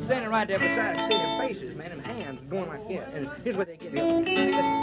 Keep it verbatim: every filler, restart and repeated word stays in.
standing right there beside us, seeing their faces, man, and hands going like that. And here's what they get.